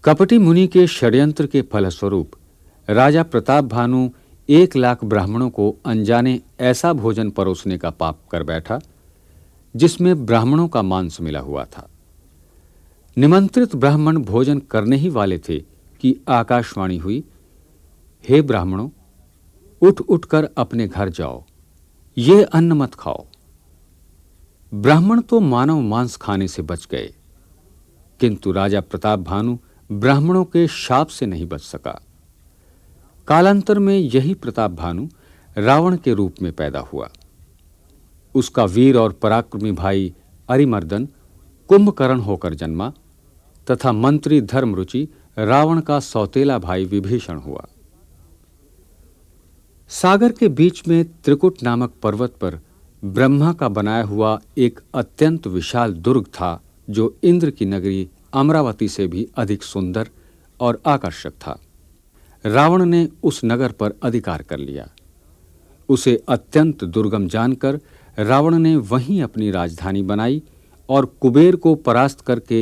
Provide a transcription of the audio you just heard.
कपटी मुनि के षड्यंत्र के फलस्वरूप राजा प्रताप भानु 1 लाख ब्राह्मणों को अनजाने ऐसा भोजन परोसने का पाप कर बैठा जिसमें ब्राह्मणों का मांस मिला हुआ था। निमंत्रित ब्राह्मण भोजन करने ही वाले थे कि आकाशवाणी हुई, हे ब्राह्मणों, उठ उठकर अपने घर जाओ, ये अन्न मत खाओ। ब्राह्मण तो मानव मांस खाने से बच गए, किंतु राजा प्रताप भानु ब्राह्मणों के शाप से नहीं बच सका। कालांतर में यही प्रताप भानु रावण के रूप में पैदा हुआ। उसका वीर और पराक्रमी भाई अरिमर्दन कुंभकर्ण होकर जन्मा तथा मंत्री धर्मरुचि रावण का सौतेला भाई विभीषण हुआ। सागर के बीच में त्रिकुट नामक पर्वत पर ब्रह्मा का बनाया हुआ एक अत्यंत विशाल दुर्ग था, जो इंद्र की नगरी अमरावती से भी अधिक सुंदर और आकर्षक था। रावण ने उस नगर पर अधिकार कर लिया। उसे अत्यंत दुर्गम जानकर रावण ने वहीं अपनी राजधानी बनाई और कुबेर को परास्त करके